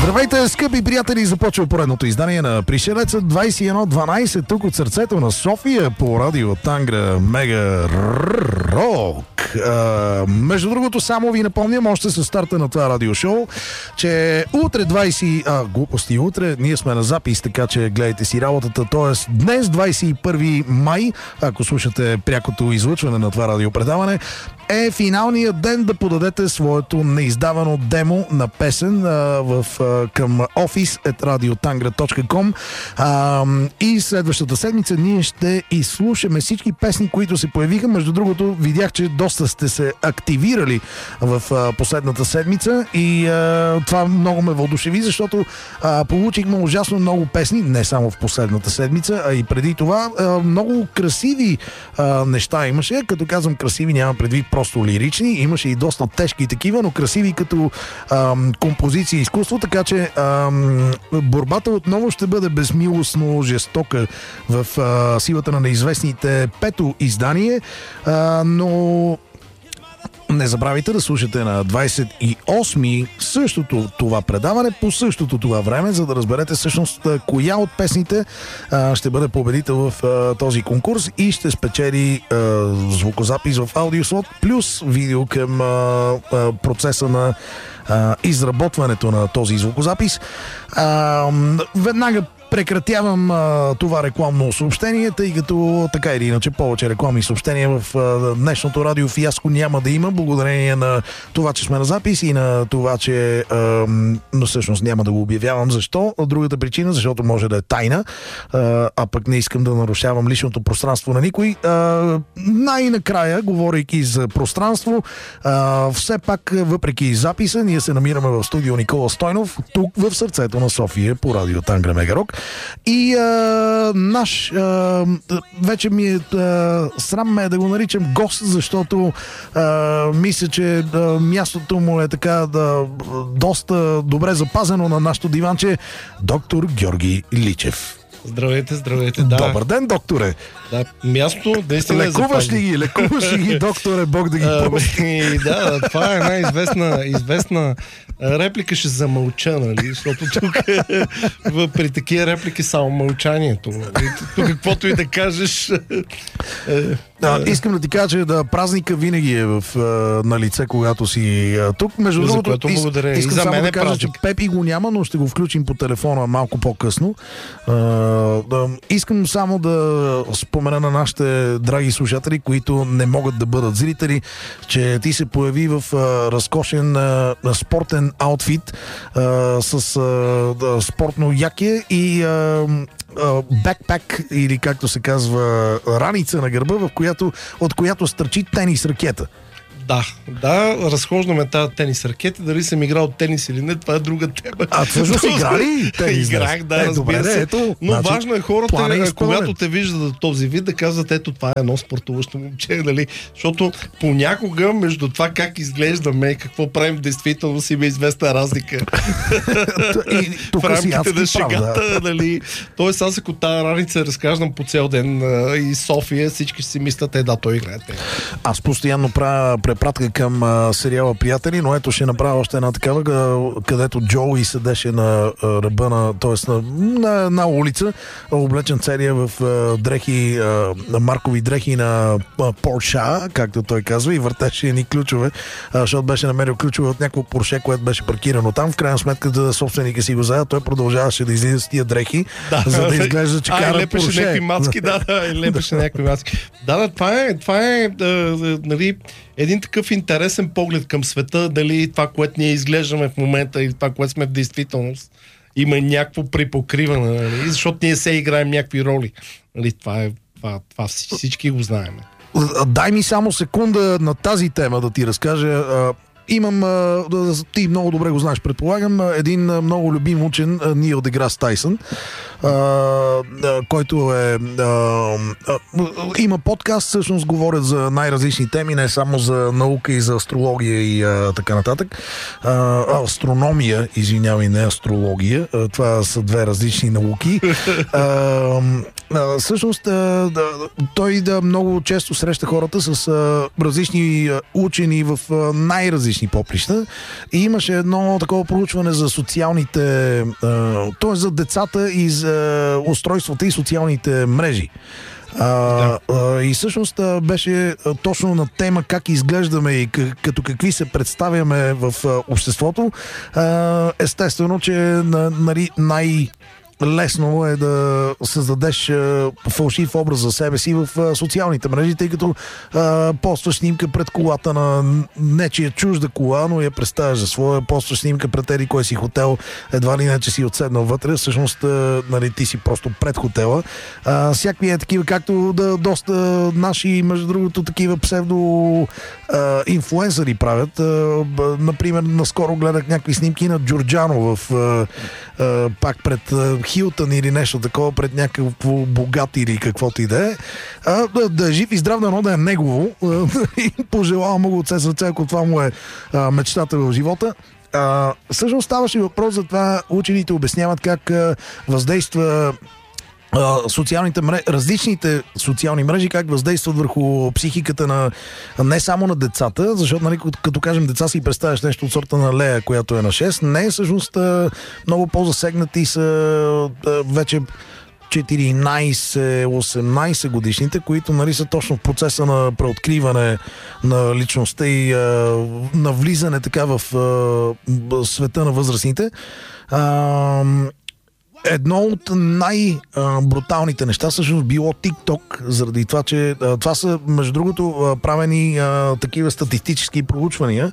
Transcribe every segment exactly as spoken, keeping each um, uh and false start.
Здравейте, скъпи приятели! Започва поредното издание на Пришелеца двайсет и едно дванайсет тук от сърцето на София по радио Тангра Мега Рок. А, между другото, само ви напомням още с старта на това радиошоу, че утре двайсет... А, глупости, утре ние сме на запис, така че гледайте си работата. Тоест днес, двайсет и първи май, ако слушате прякото излъчване на това радиопредаване, е финалният ден да подадете своето неиздавано демо на песен а, в, а, към офис ет радиотангра точка ком, а, и следващата седмица ние ще изслушаме всички песни, които се появиха. Между другото, видях, че доста сте се активирали в а, последната седмица и а, това много ме въодушеви, защото а, получихме ужасно много песни, не само в последната седмица, а и преди това. А, много красиви а, неща имаше. Като казвам красиви, няма предвид просто лирични, имаше и доста тежки такива, но красиви като ам, композиция и изкуство, така че ам, борбата отново ще бъде безмилостно жестока в а, силата на неизвестните пето издание, а, но не забравяйте да слушате на двайсет и осми същото това предаване по същото това време, за да разберете всъщност коя от песните а, ще бъде победител в а, този конкурс и ще спечели а, звукозапис в аудиослот плюс видео към а, а, процеса на а, изработването на този звукозапис. А, веднага прекратявам а, това рекламно съобщение, тъй като така или иначе повече рекламни съобщения в а, днешното радио фиаско няма да има, благодарение на това, че сме на запис и на това, че а, но всъщност няма да го обявявам. Защо? Другата причина, защото може да е тайна, а, а пък не искам да нарушавам личното пространство на никой. А, най-накрая, говорейки за пространство, а, все пак, въпреки записа, ние се намираме в студио Никола Стойнов, тук в сърцето на София по радио Тангра Мега Рок. И а, наш а, вече ми е а, срам ме да го наричам гост, защото а, мисля, че а, мястото му е така да, доста добре запазено на нашото диванче. Доктор Георги Личев. Здравейте, здравейте, да. Добър ден, докторе. Да, място наистина е лекуваш ли ги, лекуваш ли ги, докторе, Бог да ги помни. Да, това е една известна, известна реплика, ще замълча, нали, защото тук при такива реплики само мълчанието. Тук каквото и да кажеш. Да, искам да ти кажа, че да, празника винаги е в, на лице, когато си тук. Между за другото, което благодаря. Искам и за само мен да е кажа, празник. че Пепи го няма, но ще го включим по телефона малко по-късно. А, да, искам само да спомена на нашите драги слушатели, които не могат да бъдат зрители, че ти се появи в а, разкошен а, спортен аутфит а, с а, да, спортно яке и а, бекпак, или както се казва, раница на гърба, в която, от която стърчи тенис ракета. Да, да, разхождаме тази тенис ракета. Дали съм играл тенис или не, това е друга тема. А всъщност си играли тенис? Играх, да, е, разбира добре, се. ето, но значи, важно е хората, е когато те виждат този вид, да казват, ето това е едно спортуващо момче, нали? Защото понякога между това как изглеждаме и какво правим в действителност има известна разлика. И, в рамките на шегата, да. Нали? Тоест аз ако тази раница разказвам по цял ден а, и София, всички си мислят, е да, той играе. Аз постоянно правя препратка към а, сериала Приятели, но ето ще направя още една такава, където Джоуи седеше на а, ръба на, т.е. на, на една улица, облечен целия в а, дрехи, а, на маркови дрехи на Порша, както той казва, и въртеше едни ключове, а, защото беше намерил ключове от някакво Порше, което беше паркирано там. В крайна сметка, да собственика си го взеха, той продължаваше да излиза с тия дрехи, да, за да изглежда, че кара лепеше Порше. някакви мацки, да, да, лепеше някакви мацки. Да, да, това е, това е, да, нали, един такъв интересен поглед към света, дали това, което ние изглеждаме в момента и това, което сме в действителност, има някакво припокриване, нали? Защото ние се играем някакви роли. Нали? Това, е, това, това всички го знаем. Дай ми само секунда на тази тема да ти разкажа. Имам, ти много добре го знаеш, предполагам, един много любим учен, Нил Деграс Тайсън, който е има подкаст, всъщност говорят за най-различни теми, не само за наука и за астрология и така нататък. Астрономия, извинявай, не астрология. Това са две различни науки. а, всъщност а, да, той да много често среща хората с а, различни а, учени в а, най-различни поприща и имаше едно такова проучване за социалните, т.е. за децата и за устройствата и социалните мрежи. А, да. а, и всъщност а, беше а, точно на тема как изглеждаме и к- като какви се представяме в а, обществото. А, естествено, че на, нали, най- лесно е да създадеш а, фалшив образ за себе си в а, социалните мрежи, тъй като а, постваш снимка пред колата на нечия чужда кола, но я представяш за своя, постваш снимка пред еди кой си хотел, едва ли не, че си отседнал вътре, всъщност а, нали, ти си просто пред хотела. А, всякакви е такива, както да, доста наши, между другото, такива псевдо а, инфлуенсъри правят. А, б, например, наскоро гледах някакви снимки на Джорджано в а, а, пак пред а, Хилтън или нещо такова, пред някакво богат или каквото и да е. А, да, да е жив и здрав, дано да е негово. И пожелавам му от все сърце, ако това му е а, мечтата в живота. А, всъщност ставаше въпрос за това, учените обясняват как а, въздейства социалните мрежи, различните социални мрежи, как въздействат върху психиката на не само на децата, защото, нали, като кажем деца, си представяш нещо от сорта на Лея, която е на шест. Не, всъщност много по-засегнати са вече четиринайсет-осемнайсет годишните, които, нали, са точно в процеса на преоткриване на личността и а, на влизане така в а, света на възрастните. А, Едно от най-бруталните неща всъщност било TikTok, заради това, че а, това са, между другото, правени а, такива статистически проучвания,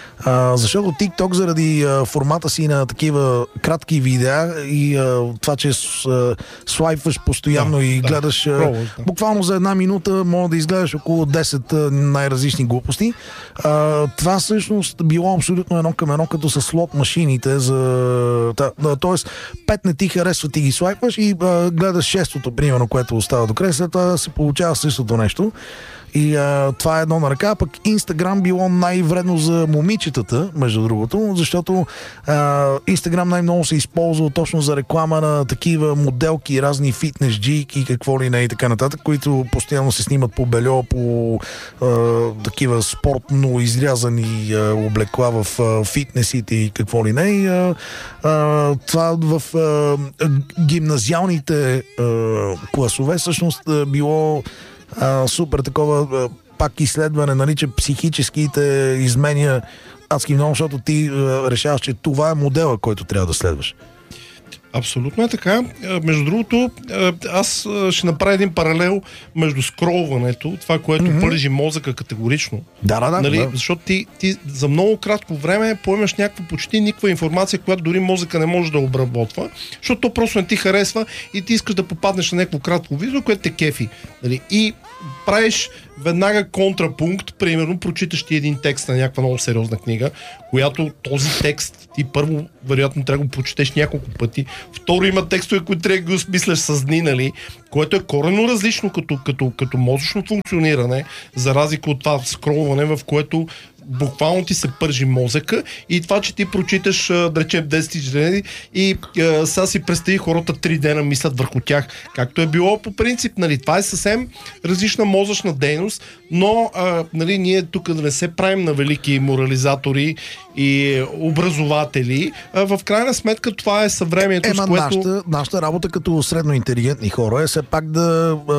а, защото TikTok заради а, формата си на такива кратки видеа и а, това, че с, а, слайпваш постоянно да, и да, гледаш а, да. буквално за една минута може да изгледаш около десет а, най-различни глупости. А, това всъщност било абсолютно едно към едно, като с слот машините за... Та, да, тоест, пет не ти харесват и ги слайпваш и а, гледаш шестото, примерно, което остава до края, след това се получава същото нещо. И а, това е едно на ръка, пък Инстаграм било най-вредно за момичетата, между другото, защото Инстаграм най-много се използва точно за реклама на такива моделки, разни фитнес джийки и какво ли не и така нататък, които постоянно се снимат по бельо, по а, такива спортно изрязани а, облекла в а, фитнесите и какво ли не. И, а, а, това в а, гимназиалните а, класове всъщност а, било А, супер такова а, пак изследване, нали, че психическите изменя адски много, защото ти а, решаваш, че това е модела, който трябва да следваш. Абсолютно е така. Между другото, аз ще направя един паралел между скролването, това, което mm-hmm. пържи мозъка категорично. Да, да, да. Нали? да. Защото ти, ти за много кратко време поемаш някаква почти никаква информация, която дори мозъка не може да обработва, защото то просто не ти харесва и ти искаш да попаднеш на някакво кратко видео, което те кефи. Нали? И правиш веднага контрапункт, примерно прочиташ ти един текст на някаква много сериозна книга, която този текст ти първо вероятно трябва да го прочетеш няколко пъти, второ има текстове, които трябва да го осмисляш с дни, нали, което е коренно различно като, като, като мозъчно функциониране, за разлика от това скролване, в което буквално ти се пържи мозъка и това, че ти прочиташ, да речем, десет жени и а, сега си представи хората три дена мислят върху тях, както е било по принцип, нали, това е съвсем различна мозъчна дейност, но а, нали, ние тук да не се правим на велики морализатори и образователи, а, в крайна сметка това е съвремието, Ема, с което... Нашата, нашата работа като средно интелигентни хора е все пак да а,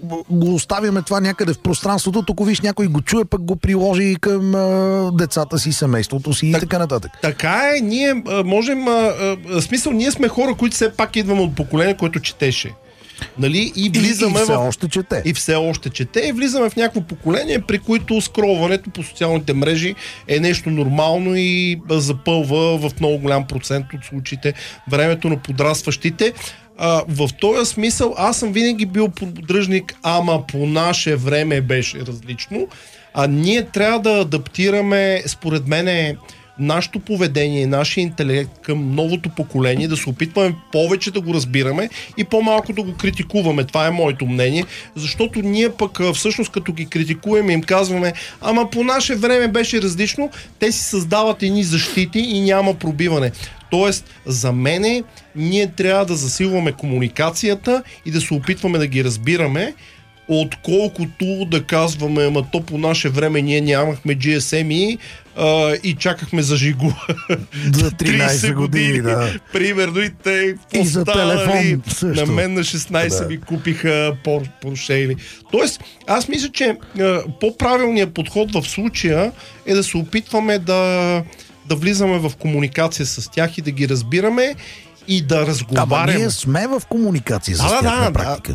го оставяме това някъде в пространството, тук виж някой го чуе, пък го приложи към а, децата си, семейството си и так, така нататък. Така е, ние а, можем, а, а, смисъл, ние сме хора, които все пак идваме от поколение, което четеше. Нали? И влизаме и, и все в... още чете. И все още чете. И влизаме в някакво поколение, при които скролването по социалните мрежи е нещо нормално и запълва в много голям процент от случаите времето на подрастващите. А, в този смисъл аз съм винаги бил поддръжник, ама по наше време беше различно. А ние трябва да адаптираме, според мен, нашето поведение, нашия интелект към новото поколение, да се опитваме повече да го разбираме и по-малко да го критикуваме. Това е моето мнение, защото ние пък всъщност като ги критикуваме им казваме, ама по наше време беше различно, те си създават едни защити и няма пробиване. Тоест, за мене, ние трябва да засилваме комуникацията и да се опитваме да ги разбираме, отколкото да казваме, ама то по наше време ние нямахме джи ес ем и, а, и чакахме за Жигу. За тринайсет години, да. Примерно и те и за телефон на също. мен на шестнайсет да. Ми купиха Porsche. Тоест, аз мисля, че а, по-правилният подход в случая е да се опитваме да, да влизаме в комуникация с тях и да ги разбираме и да разговаряме. Ама ние сме в комуникация с да, тях да, на да, практика.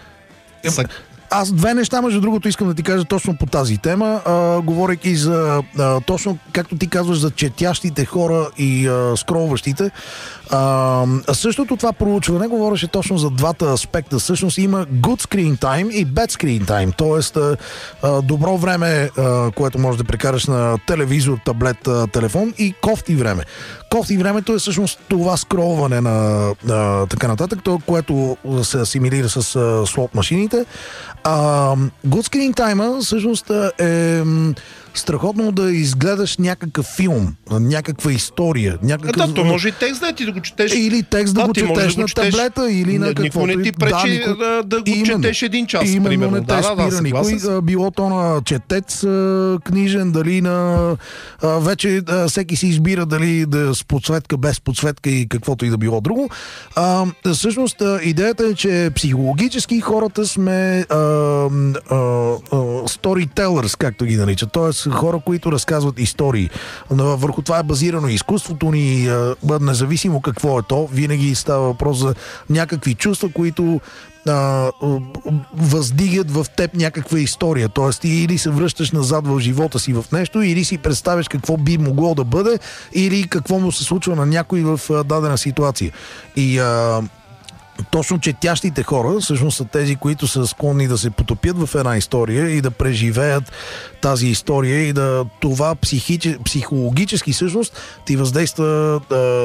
Да. Аз две неща, между другото, искам да ти кажа точно по тази тема, а, говорейки за а, точно, както ти казваш, за четящите хора и а, скролващите. А, същото това проучване говореше точно за двата аспекта. Всъщност има good screen time и bad screen time, т.е. А, добро време, а, което можеш да прекараш на телевизор, таблет, а, телефон и кофти време. Кофти времето е всъщност това скролване на а, така нататък, то, което се асимилира с а, слот машините. А, good screen time всъщност е страхотно да изгледаш някакъв филм, някаква история. Някакъв... Да, то може и текст да ти да го четеш. Или текст да, да го четеш да на четеш... таблета, или на каквото. Никой не ти пречи да, никой... да, да го именно, четеш един час, именно примерно. Не те да, спира да, да, никой. Било то на четец книжен, дали на... Вече всеки си избира дали да с подсветка, без подсветка и каквото и да било друго. А, всъщност, идеята е, че психологически хората сме а, а, а, storytellers, както ги наричат. Тоест, хора, които разказват истории. Върху това е базирано изкуството ни, независимо какво е то. Винаги става въпрос за някакви чувства, които а, въздигат в теб някаква история. Тоест, или се връщаш назад в живота си в нещо, или си представяш какво би могло да бъде, или какво му се случва на някой в дадена ситуация. И а, точно четящите хора всъщност са тези, които са склонни да се потопят в една история и да преживеят тази история и да това психичи, психологически всъщност ти въздейства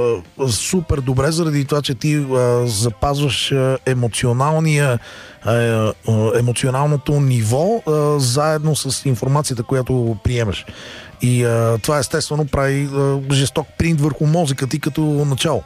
а, супер добре, заради това, че ти а, запазваш а, емоционалния а, емоционалното ниво а, заедно с информацията, която приемаш. И а, това естествено прави а, жесток принт върху мозъка ти като начало.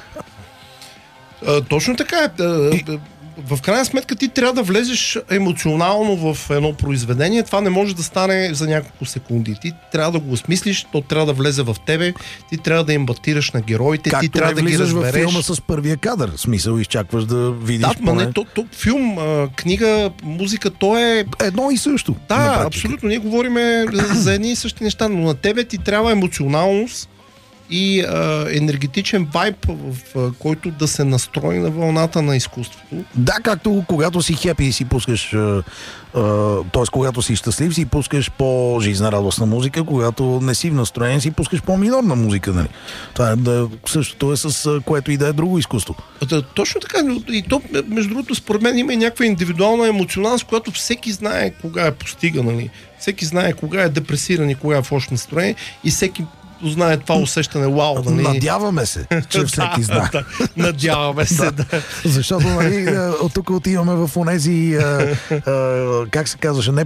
А, точно така е. И... В крайна сметка ти трябва да влезеш емоционално в едно произведение. Това не може да стане за няколко секунди. Ти трябва да го осмислиш, то трябва да влезе в тебе, ти трябва да емпатираш на героите, както ти трябва да ги разбереш. В филма с първия кадър. В смисъл, изчакваш да видиш. Да, поне... не, то, то, филм, книга, музика, то е... едно и също. Да, абсолютно. Ние говорим за едни и същи неща, но на тебе ти трябва емоционалност и а, енергетичен вайб, в, в който да се настрои на вълната на изкуството. Да, както когато си хепи и си пускаш, т.е. когато си щастлив, си пускаш по-жизнерадостна музика, когато не си в настроение, си пускаш по-минорна музика. Нали? Това е да, същото е с което и да е друго изкуство. Да, точно така. И то, между другото, според мен има и някаква индивидуална емоционалност, която всеки знае кога е постига. Нали? Всеки знае кога е депресиран и кога е в лошо настроение и всеки знае това усещане, вау. Нали? Надяваме се, че всеки знае. Да, надяваме се, да. Защото нали, от тук отиваме в онези, а, а, как се казваше, не